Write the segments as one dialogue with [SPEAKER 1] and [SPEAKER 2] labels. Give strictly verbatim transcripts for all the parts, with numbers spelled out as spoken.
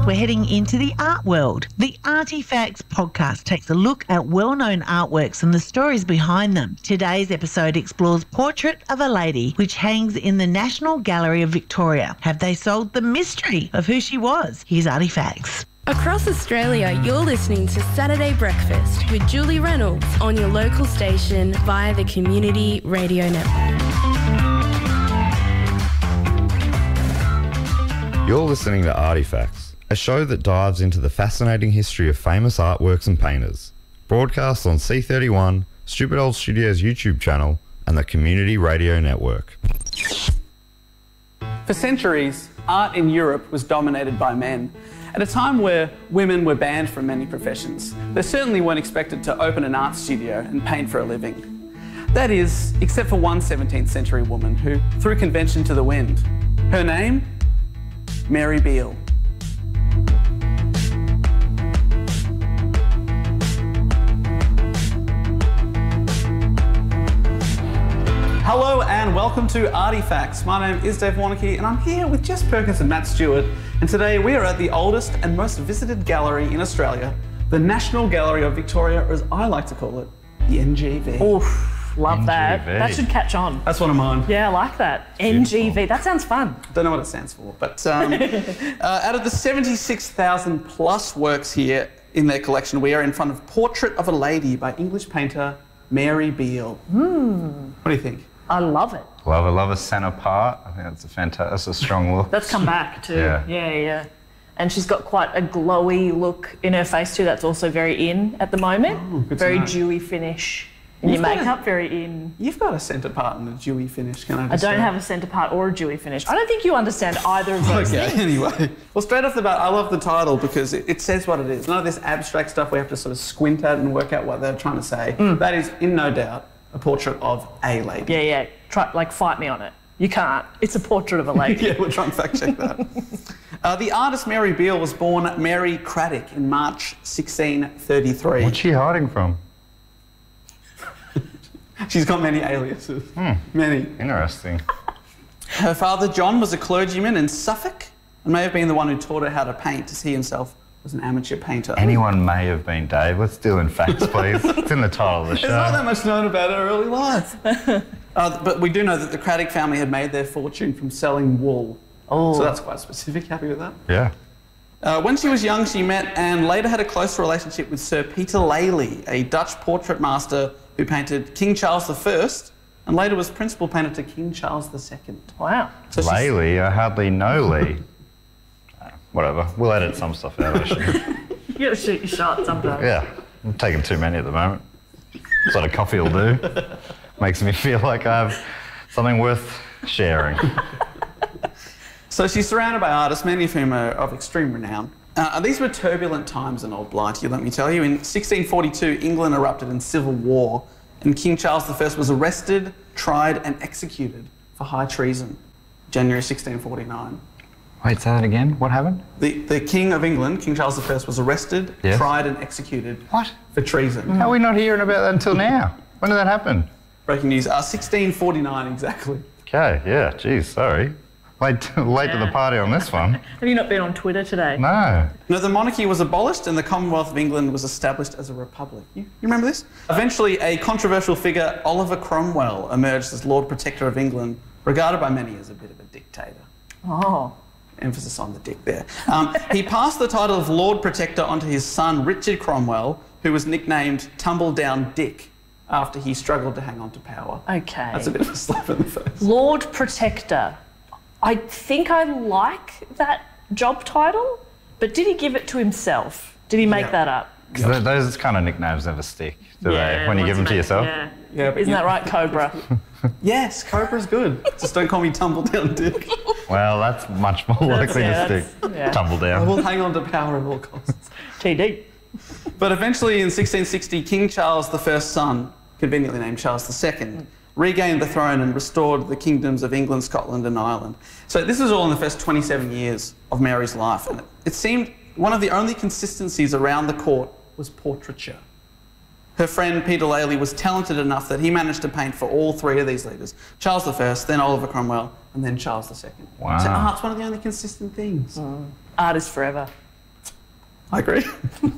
[SPEAKER 1] We're heading into the art world. The Artifacts podcast takes a look at well-known artworks and the stories behind them. Today's episode explores Portrait of a Lady, which hangs in the National Gallery of Victoria. Have they solved the mystery of who she was? Here's Artifacts.
[SPEAKER 2] Across Australia, you're listening to Saturday Breakfast with Julie Reynolds on your local station via the Community Radio Network.
[SPEAKER 3] You're listening to Artifacts, a show that dives into the fascinating history of famous artworks and painters. Broadcast on C thirty-one, Stupid Old Studios YouTube channel, and the Community Radio Network.
[SPEAKER 4] For centuries, art in Europe was dominated by men. At a time where women were banned from many professions, they certainly weren't expected to open an art studio and paint for a living. That is, except for one seventeenth century woman who threw convention to the wind. Her name? Mary Beale. Hello and welcome to Artifacts. My name is Dave Warneke and I'm here with Jess Perkins and Matt Stewart. And today we are at the oldest and most visited gallery in Australia, the National Gallery of Victoria, or as I like to call it, the N G V.
[SPEAKER 5] Oof, love
[SPEAKER 3] N G V.
[SPEAKER 5] that. That should catch on.
[SPEAKER 4] That's one of mine.
[SPEAKER 5] Yeah, I like that. N G V, that sounds fun.
[SPEAKER 4] Don't know what it stands for, but um, uh, out of the seventy-six thousand plus works here in their collection, we are in front of Portrait of a Lady by English painter Mary Beale.
[SPEAKER 5] Mm.
[SPEAKER 4] What do you think?
[SPEAKER 5] I love it.
[SPEAKER 6] Love it, love a centre part. I think that's a fantastic, that's a strong look.
[SPEAKER 5] That's come back too.
[SPEAKER 6] Yeah.
[SPEAKER 5] yeah, yeah. And she's got quite a glowy look in her face too. That's also very in at the moment.
[SPEAKER 4] Oh, good to
[SPEAKER 5] very
[SPEAKER 4] know.
[SPEAKER 5] dewy finish. And
[SPEAKER 4] You've
[SPEAKER 5] your
[SPEAKER 4] got
[SPEAKER 5] makeup
[SPEAKER 4] a-
[SPEAKER 5] very in.
[SPEAKER 4] You've got a centre part and a dewy finish, can I
[SPEAKER 5] I
[SPEAKER 4] just
[SPEAKER 5] don't
[SPEAKER 4] say?
[SPEAKER 5] have a centre part or a dewy finish. I don't think you understand either of those
[SPEAKER 4] Okay,
[SPEAKER 5] things.
[SPEAKER 4] anyway. Well, straight off the bat, I love the title because it, it says what it is. None of this abstract stuff we have to sort of squint at and work out what they're trying to say.
[SPEAKER 5] Mm.
[SPEAKER 4] That is, in no doubt, a portrait of a lady.
[SPEAKER 5] Yeah, yeah. Try, like, fight me on it. You can't. It's a portrait of a lady.
[SPEAKER 4] Yeah, we'll try and fact check that. uh, the artist Mary Beale was born Mary Craddock in March sixteen thirty-three.
[SPEAKER 6] What's she hiding from?
[SPEAKER 4] She's got many aliases.
[SPEAKER 6] Hmm.
[SPEAKER 4] Many.
[SPEAKER 6] Interesting.
[SPEAKER 4] Her father, John, was a clergyman in Suffolk and may have been the one who taught her how to paint, as he himself was an amateur painter.
[SPEAKER 6] Anyone may have been Dave. Let's deal in facts, please. It's in the title of the show.
[SPEAKER 4] There's not that much known about her early life. uh, but we do know that the Craddock family had made their fortune from selling wool.
[SPEAKER 5] Oh.
[SPEAKER 4] So that's quite specific. Happy with that?
[SPEAKER 6] Yeah.
[SPEAKER 4] Uh, when she was young, she met and later had a close relationship with Sir Peter Lely, a Dutch portrait master who painted King Charles the First and later was principal painter to King Charles the Second.
[SPEAKER 5] Wow.
[SPEAKER 4] So she's-
[SPEAKER 6] Laylee, I hardly know Lee. Uh, Whatever. We'll edit some stuff out, actually.
[SPEAKER 5] You gotta shoot your shot sometimes.
[SPEAKER 6] Yeah. I'm taking too many at the moment. That's what a coffee will do. Makes me feel like I have something worth sharing.
[SPEAKER 4] So she's surrounded by artists, many of whom are of extreme renown. Uh, these were turbulent times in Old Blighty, let me tell you. In sixteen forty-two, England erupted in civil war, and King Charles the First was arrested, tried, and executed for high treason, January sixteen forty-nine.
[SPEAKER 6] Wait, say that again? What happened?
[SPEAKER 4] The, the King of England, King Charles the First, was arrested,
[SPEAKER 6] Yes.
[SPEAKER 4] tried, and executed
[SPEAKER 6] What?
[SPEAKER 4] for treason.
[SPEAKER 6] How are we not hearing about that until now? When did that happen?
[SPEAKER 4] Breaking news, uh, sixteen forty-nine exactly.
[SPEAKER 6] Okay, yeah, geez, sorry. Late, late to the party on this one.
[SPEAKER 5] Have you not been on Twitter today?
[SPEAKER 6] No.
[SPEAKER 4] No, the monarchy was abolished and the Commonwealth of England was established as a republic. You, you remember this? Eventually, a controversial figure, Oliver Cromwell, emerged as Lord Protector of England, regarded by many as a bit of a dictator.
[SPEAKER 5] Oh.
[SPEAKER 4] Emphasis on the dick there. Um, he passed the title of Lord Protector onto his son, Richard Cromwell, who was nicknamed Tumbledown Dick after he struggled to hang on to power.
[SPEAKER 5] Okay.
[SPEAKER 4] That's a bit of a slap in the face.
[SPEAKER 5] Lord Protector. I think I like that job title, but did he give it to himself? Did he make
[SPEAKER 4] Yeah.
[SPEAKER 5] that up?
[SPEAKER 6] Because th those kind of nicknames never stick, do they? When you give them to
[SPEAKER 5] once
[SPEAKER 6] yourself?
[SPEAKER 5] Yeah.
[SPEAKER 4] Yeah, but
[SPEAKER 5] Isn't
[SPEAKER 4] you-
[SPEAKER 5] that right, Cobra?
[SPEAKER 4] Yes, Cobra's good. Just don't call me Tumbledown Dick.
[SPEAKER 6] Well, that's much more likely
[SPEAKER 5] yeah,
[SPEAKER 6] to
[SPEAKER 5] that's-
[SPEAKER 6] stick.
[SPEAKER 5] yeah.
[SPEAKER 6] Tumble
[SPEAKER 4] I
[SPEAKER 6] down.
[SPEAKER 4] will hang on to power at all costs.
[SPEAKER 5] T D.
[SPEAKER 4] But eventually in sixteen sixty, King Charles the First's son, conveniently named Charles the Second, regained the throne and restored the kingdoms of England, Scotland and Ireland. So this was all in the first twenty-seven years of Mary's life, and it, it seemed one of the only consistencies around the court was portraiture. Her friend Peter Lely was talented enough that he managed to paint for all three of these leaders, Charles the First, then Oliver Cromwell, and then Charles the Second.
[SPEAKER 6] Wow.
[SPEAKER 4] So art's one of the only consistent things.
[SPEAKER 5] Mm. Art is forever.
[SPEAKER 4] I agree.
[SPEAKER 5] You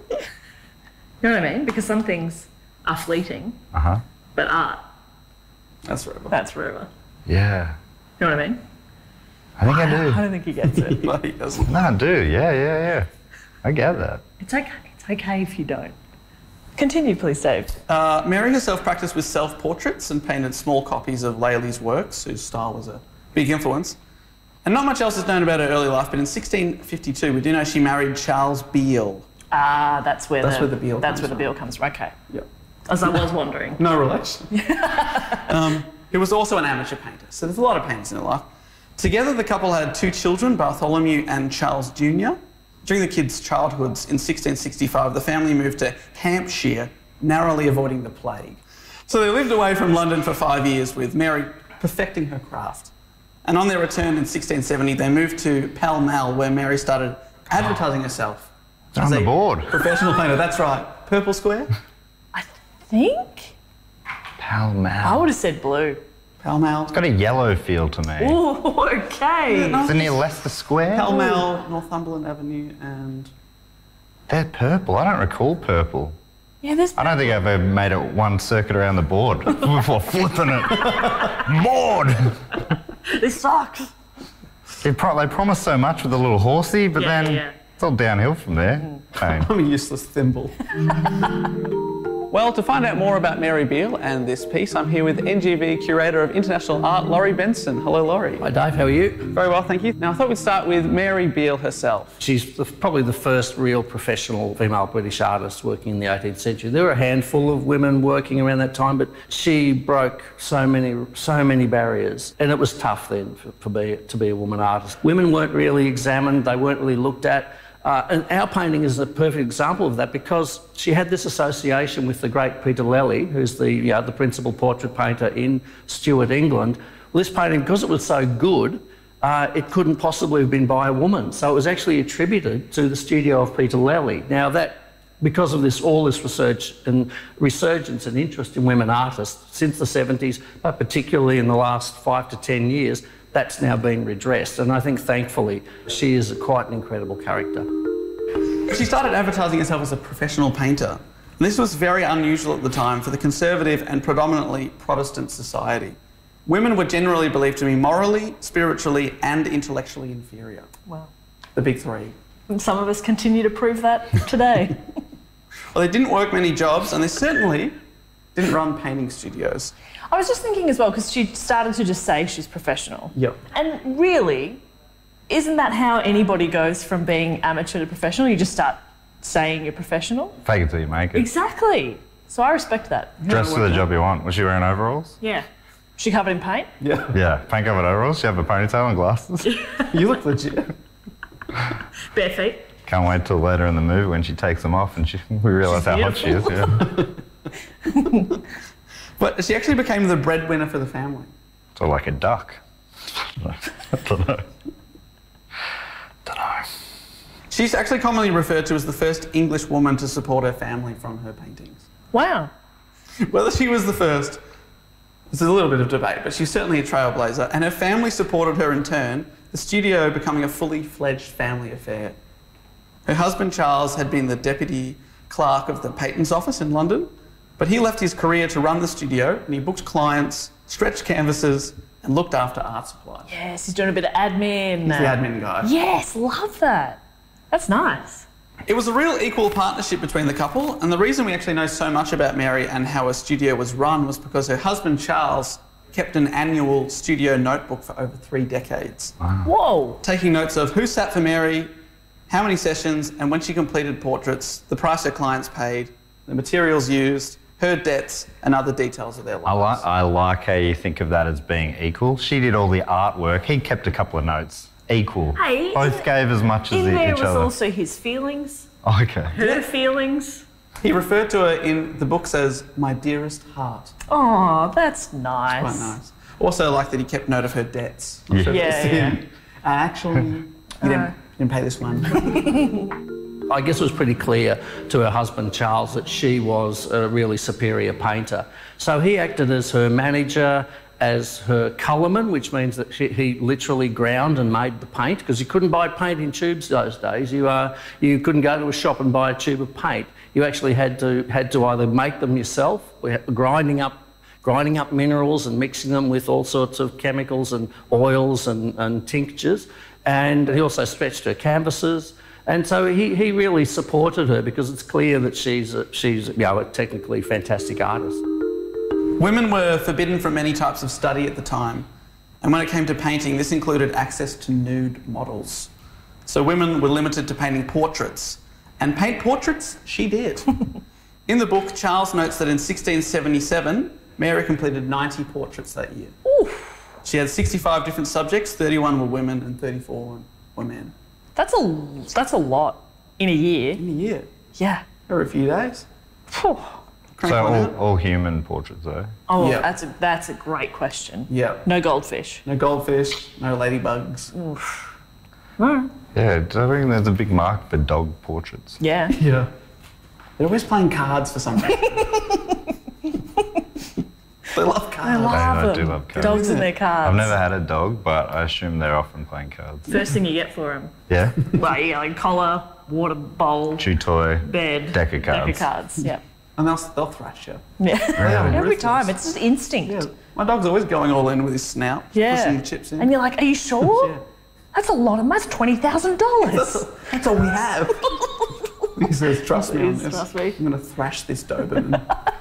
[SPEAKER 5] know what I mean? Because some things are fleeting,
[SPEAKER 6] Uh-huh.
[SPEAKER 5] but art,
[SPEAKER 4] That's forever.
[SPEAKER 5] that's forever.
[SPEAKER 6] Yeah.
[SPEAKER 5] You know what I mean?
[SPEAKER 6] I think I
[SPEAKER 5] I
[SPEAKER 6] do.
[SPEAKER 5] don't think he gets it.
[SPEAKER 4] No, he doesn't.
[SPEAKER 6] No, I do. Yeah, yeah, yeah. I get that.
[SPEAKER 5] It's okay. It's okay if you don't. Continue, please, Dave.
[SPEAKER 4] Uh, Mary herself practiced with self-portraits and painted small copies of Lely's works, whose style was a big influence. And not much else is known about her early life, but in sixteen fifty-two, we do know she married Charles Beale.
[SPEAKER 5] Ah, that's where
[SPEAKER 4] That's
[SPEAKER 5] the,
[SPEAKER 4] where the Beale
[SPEAKER 5] That's
[SPEAKER 4] comes
[SPEAKER 5] where the
[SPEAKER 4] from.
[SPEAKER 5] Beale comes from. Okay.
[SPEAKER 4] Yep.
[SPEAKER 5] As I was wondering.
[SPEAKER 4] No relation. um, he was also an amateur painter, so there's a lot of painters in her life. Together, the couple had two children, Bartholomew and Charles Junior During the kids' childhoods in sixteen sixty-five, the family moved to Hampshire, narrowly avoiding the plague. So they lived away from London for five years, with Mary perfecting her craft. And on their return in sixteen seventy, they moved to Pall Mall, where Mary started advertising herself.
[SPEAKER 6] It's on
[SPEAKER 4] as
[SPEAKER 6] the
[SPEAKER 4] a
[SPEAKER 6] board.
[SPEAKER 4] Professional painter, that's right. Purple Square,
[SPEAKER 5] I think
[SPEAKER 6] Pall
[SPEAKER 5] I
[SPEAKER 6] Mall.
[SPEAKER 5] would have said blue.
[SPEAKER 4] Pall Mall,
[SPEAKER 6] It's got a yellow feel to me.
[SPEAKER 5] Ooh, okay.
[SPEAKER 4] no.
[SPEAKER 6] Is it near Leicester Square?
[SPEAKER 4] Pall Mall, Northumberland Avenue, and
[SPEAKER 6] They're purple. I don't recall purple.
[SPEAKER 5] Yeah, there's.
[SPEAKER 6] I don't think I've ever made it one circuit around the board before flipping it. Board!
[SPEAKER 5] This sucks.
[SPEAKER 6] They, pro- they promise so much with the little horsey, but
[SPEAKER 5] Yeah,
[SPEAKER 6] then
[SPEAKER 5] yeah.
[SPEAKER 6] it's all downhill from there. Pain.
[SPEAKER 4] I'm a useless thimble. Well, to find out more about Mary Beale and this piece, I'm here with N G V Curator of International Art, Laurie Benson. Hello, Laurie.
[SPEAKER 7] Hi Dave, how are you?
[SPEAKER 4] Very well, thank you. Now, I thought we'd start with Mary Beale herself.
[SPEAKER 7] She's the, probably the first real professional female British artist working in the eighteenth century. There were a handful of women working around that time, but she broke so many, so many barriers, and it was tough then for, for be, to be a woman artist. Women weren't really examined; they weren't really looked at. Uh, and our painting is a perfect example of that because she had this association with the great Peter Lely, who's the, you know, the principal portrait painter in Stuart, England. Well, this painting, because it was so good, uh, it couldn't possibly have been by a woman. So it was actually attributed to the studio of Peter Lely. Now that, because of this, all this research and resurgence and interest in women artists since the seventies, but particularly in the last five to ten years, that's now been redressed. And I think, thankfully, she is a, quite an incredible character.
[SPEAKER 4] She started advertising herself as a professional painter. And this was very unusual at the time for the conservative and predominantly Protestant society. Women were generally believed to be morally, spiritually, and intellectually inferior.
[SPEAKER 5] Wow.
[SPEAKER 4] The big three.
[SPEAKER 5] And some of us continue to prove that today.
[SPEAKER 4] Well, they didn't work many jobs, and they certainly didn't run painting studios.
[SPEAKER 5] I was just thinking as well, because she started to just say she's professional.
[SPEAKER 4] Yep.
[SPEAKER 5] And really, isn't that how anybody goes from being amateur to professional? You just start saying you're professional?
[SPEAKER 6] Fake it till you make it.
[SPEAKER 5] Exactly. So I respect that.
[SPEAKER 6] Dress for the job you want. Was she wearing overalls?
[SPEAKER 5] Yeah. She covered in paint?
[SPEAKER 4] Yeah.
[SPEAKER 6] Yeah, paint covered overalls. She have a ponytail and glasses.
[SPEAKER 4] You look legit.
[SPEAKER 5] Bare feet?
[SPEAKER 6] Can't wait till later in the movie when she takes them off and she, we realise how hot she is. Yeah.
[SPEAKER 4] But she actually became the breadwinner for the family.
[SPEAKER 6] So like a duck. I don't know. Don't know.
[SPEAKER 4] She's actually commonly referred to as the first English woman to support her family from her paintings.
[SPEAKER 5] Wow.
[SPEAKER 4] Whether she was the first, there's a little bit of debate, but she's certainly a trailblazer, and her family supported her in turn, the studio becoming a fully fledged family affair. Her husband Charles had been the deputy clerk of the Patents Office in London, but he left his career to run the studio, and he booked clients, stretched canvases, and looked after art supplies.
[SPEAKER 5] Yes, he's doing a bit of admin.
[SPEAKER 4] He's the admin guy.
[SPEAKER 5] Yes, love that. That's nice.
[SPEAKER 4] It was a real equal partnership between the couple, and the reason we actually know so much about Mary and how her studio was run was because her husband Charles kept an annual studio notebook for over three decades.
[SPEAKER 5] Whoa.
[SPEAKER 4] Taking notes of who sat for Mary, how many sessions, and when she completed portraits, the price her clients paid, the materials used, her debts, and other details of their
[SPEAKER 6] I,
[SPEAKER 4] lives.
[SPEAKER 6] li- I like how you think of that as being equal. She did all the artwork. He kept a couple of notes. Equal.
[SPEAKER 5] Hey,
[SPEAKER 6] Both
[SPEAKER 5] in-
[SPEAKER 6] gave as much as
[SPEAKER 5] In
[SPEAKER 6] the,
[SPEAKER 5] there
[SPEAKER 6] each
[SPEAKER 5] was
[SPEAKER 6] other.
[SPEAKER 5] also his feelings,
[SPEAKER 6] Oh, okay.
[SPEAKER 5] her feelings.
[SPEAKER 4] He referred to her in the books as my dearest heart.
[SPEAKER 5] Oh, that's nice.
[SPEAKER 4] Quite nice. Also, like that he kept note of her debts.
[SPEAKER 6] Yeah.
[SPEAKER 5] Yeah, yeah.
[SPEAKER 4] Uh, actually, you didn't, you didn't pay this one.
[SPEAKER 7] I guess it was pretty clear to her husband Charles that she was a really superior painter. So he acted as her manager as her colourman, which means that she, he literally ground and made the paint, because you couldn't buy paint in tubes those days. You uh, you couldn't go to a shop and buy a tube of paint. You actually had to had to either make them yourself, grinding up grinding up minerals and mixing them with all sorts of chemicals and oils and, and tinctures. And he also stretched her canvases. And so he, he really supported her, because it's clear that she's a, she's you know, a technically fantastic artist.
[SPEAKER 4] Women were forbidden from many types of study at the time. And when it came to painting, this included access to nude models. So women were limited to painting portraits. And paint portraits, she did. In the book, Charles notes that in sixteen seventy-seven, Mary completed ninety portraits that year.
[SPEAKER 5] Ooh.
[SPEAKER 4] She had sixty-five different subjects, thirty-one were women and thirty-four were men.
[SPEAKER 5] That's a, that's a lot in a year.
[SPEAKER 4] In a year?
[SPEAKER 5] Yeah.
[SPEAKER 4] Or a few days.
[SPEAKER 5] Phew.
[SPEAKER 6] So all, all human portraits, though?
[SPEAKER 5] Oh,
[SPEAKER 4] Yep.
[SPEAKER 5] that's a that's a great question.
[SPEAKER 4] Yeah.
[SPEAKER 5] No goldfish.
[SPEAKER 4] No goldfish, no ladybugs.
[SPEAKER 5] Oof.
[SPEAKER 6] Yeah, I think there's a big market for dog portraits.
[SPEAKER 5] Yeah.
[SPEAKER 4] Yeah. They're always playing cards for some reason. They love cards.
[SPEAKER 5] I love
[SPEAKER 6] They
[SPEAKER 5] them.
[SPEAKER 6] do love cards.
[SPEAKER 5] Dogs and their cards.
[SPEAKER 6] I've never had a dog, but I assume they're often playing cards.
[SPEAKER 5] First thing you get for them.
[SPEAKER 6] Yeah?
[SPEAKER 5] Like, you know, like collar, water bowl,
[SPEAKER 6] Chew toy,
[SPEAKER 5] bed,
[SPEAKER 6] deck of cards.
[SPEAKER 5] Deck of cards. Yeah.
[SPEAKER 4] And they'll, they'll thrash you.
[SPEAKER 5] Yeah.
[SPEAKER 6] Really?
[SPEAKER 5] Every
[SPEAKER 4] Ruthless.
[SPEAKER 5] time. It's just instinct.
[SPEAKER 4] Yeah. My dog's always going all in with his snout,
[SPEAKER 5] Yeah.
[SPEAKER 4] pushing the chips in.
[SPEAKER 5] And you're like, are you sure?
[SPEAKER 4] Yeah.
[SPEAKER 5] That's a lot of money. That's twenty thousand dollars.
[SPEAKER 4] That's, that's all we have. He says, trust me on
[SPEAKER 5] Please,
[SPEAKER 4] this.
[SPEAKER 5] trust me.
[SPEAKER 4] I'm going to thrash this Doberman.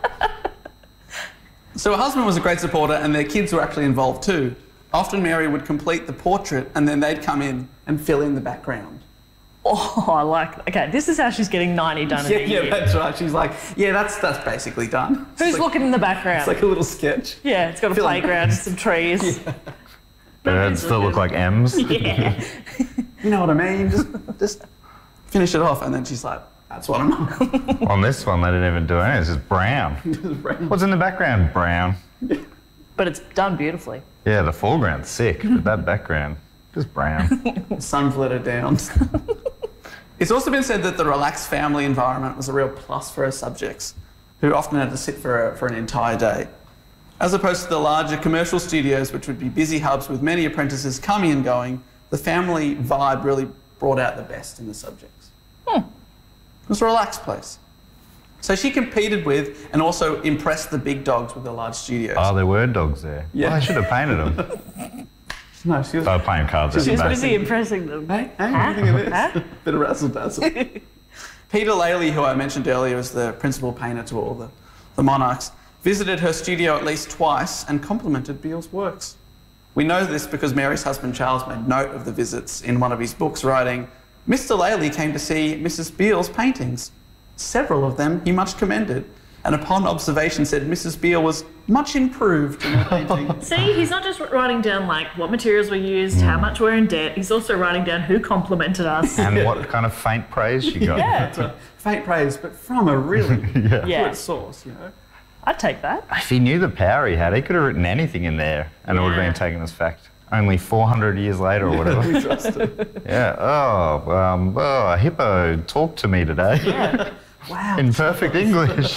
[SPEAKER 4] So her husband was a great supporter, and their kids were actually involved too. Often Mary would complete the portrait, and then they'd come in and fill in the background.
[SPEAKER 5] Oh, I like that. Okay, this is how she's getting ninety done in
[SPEAKER 4] Yeah,
[SPEAKER 5] a year.
[SPEAKER 4] yeah, that's right. She's like, yeah, that's that's basically done. It's
[SPEAKER 5] Who's
[SPEAKER 4] like,
[SPEAKER 5] looking in the background?
[SPEAKER 4] It's like a little sketch.
[SPEAKER 5] yeah, it's got a
[SPEAKER 4] Fill in.
[SPEAKER 5] playground, some trees.
[SPEAKER 6] Birds still look like M's.
[SPEAKER 5] Yeah.
[SPEAKER 4] You know what I mean? Just, just finish it off, and then she's like, that's what I'm on.
[SPEAKER 6] On this one, they didn't even do anything. It's just brown. What's in the background? Brown.
[SPEAKER 5] But it's done beautifully.
[SPEAKER 6] Yeah, the foreground's sick, but that background, just brown.
[SPEAKER 4] Sun's let her down. It's also been said that the relaxed family environment was a real plus for her subjects, who often had to sit for, a, for an entire day. As opposed to the larger commercial studios, which would be busy hubs with many apprentices coming and going, the family vibe really brought out the best in the subjects.
[SPEAKER 5] Hmm.
[SPEAKER 4] It was a relaxed place. So she competed with and also impressed the big dogs with the large studios.
[SPEAKER 6] Oh, there were dogs there.
[SPEAKER 4] Yeah.
[SPEAKER 6] Well, I should have painted them.
[SPEAKER 4] No, she was...
[SPEAKER 6] They were playing cards. at
[SPEAKER 5] She's
[SPEAKER 6] the back.
[SPEAKER 5] busy impressing them.
[SPEAKER 4] Hey, hey, what do you think of this?
[SPEAKER 5] Huh?
[SPEAKER 4] Bit of razzle-dazzle. Peter Laley, who I mentioned earlier was the principal painter to all the, the monarchs, visited her studio at least twice and complimented Beale's works. We know this because Mary's husband Charles made note of the visits in one of his books, writing, Mister Laley came to see Missus Beale's paintings. Several of them he much commended, and upon observation said Missus Beale was much improved in her painting.
[SPEAKER 5] See, he's not just writing down like what materials were used, how much we're in debt. He's also writing down who complimented us.
[SPEAKER 6] And what kind of faint praise she got.
[SPEAKER 5] Yeah.
[SPEAKER 4] It's a faint praise, but from a really
[SPEAKER 6] Yeah.
[SPEAKER 5] Yeah.
[SPEAKER 4] good source, you know.
[SPEAKER 5] I'd take that.
[SPEAKER 6] If he knew the power he had, he could have written anything in there and it would have
[SPEAKER 5] Yeah.
[SPEAKER 6] been taken as fact. Only four hundred years later or whatever.
[SPEAKER 4] We trust it.
[SPEAKER 6] Yeah. Oh, um, oh, a hippo talked to me today.
[SPEAKER 5] Yeah.
[SPEAKER 4] Wow.
[SPEAKER 6] In perfect English.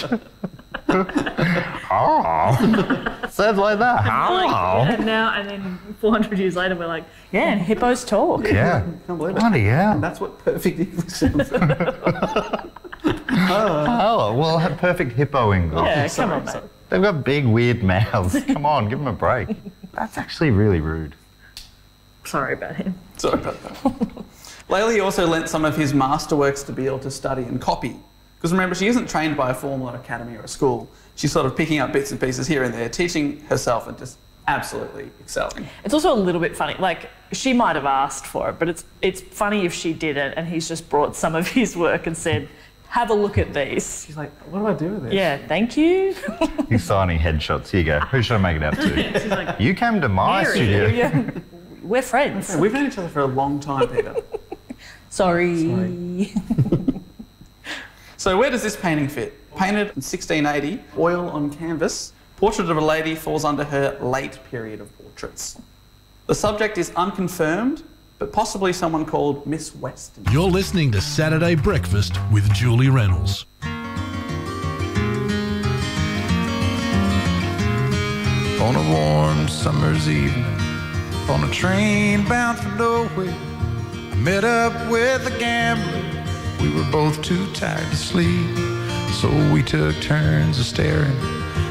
[SPEAKER 6] Oh. Said like that.
[SPEAKER 5] Like,
[SPEAKER 6] Oh.
[SPEAKER 5] and now, and then four hundred years later, we're like, yeah, and hippos talk.
[SPEAKER 6] Yeah.
[SPEAKER 4] Can't believe it.
[SPEAKER 6] Bloody hell.
[SPEAKER 4] And that's what perfect English sounds like.
[SPEAKER 6] Oh, well, have perfect hippo English.
[SPEAKER 5] Yeah,
[SPEAKER 4] Sorry,
[SPEAKER 5] come on, mate.
[SPEAKER 4] sorry.
[SPEAKER 6] They've got big, weird mouths. Come on, give them a break. That's actually really rude.
[SPEAKER 5] Sorry about him.
[SPEAKER 4] Sorry about that. Laley also lent some of his masterworks to Beale to study and copy. Because remember, she isn't trained by a formal academy or a school. She's sort of picking up bits and pieces here and there, teaching herself and just absolutely excelling.
[SPEAKER 5] It's also a little bit funny. Like, she might have asked for it, but it's it's funny if she didn't and he's just brought some of his work and said, have a look at these.
[SPEAKER 4] She's like, what do I do with this?
[SPEAKER 5] Yeah, thank you.
[SPEAKER 6] He's signing headshots. Here you go. Who should I make it out to?
[SPEAKER 5] She's like,
[SPEAKER 6] You came to my
[SPEAKER 5] Mary,
[SPEAKER 6] studio.
[SPEAKER 5] yeah, we're friends.
[SPEAKER 4] We've known each other for a long time, Peter.
[SPEAKER 5] Sorry.
[SPEAKER 4] So where does this painting fit? Painted in sixteen eighty, oil on canvas, Portrait of a Lady falls under her late period of portraits. The subject is unconfirmed, but possibly someone called Miss Weston.
[SPEAKER 8] You're listening to Saturday Breakfast with Julie Reynolds.
[SPEAKER 9] on a warm summer's evening, on a train bound for nowhere. I met up with a gambler. We were both too tired to sleep, so we took turns of staring